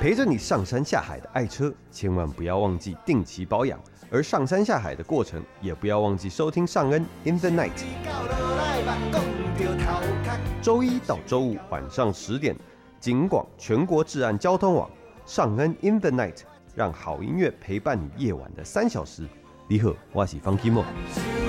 陪着你上山下海的爱车，千万不要忘记定期保养。而上山下海的过程，也不要忘记收听尚恩 In the Night。周一到周五晚上10点，警广全国治安交通网，尚恩 In the Night， 让好音乐陪伴你夜晚的3小时。你好，我是方 Kimo。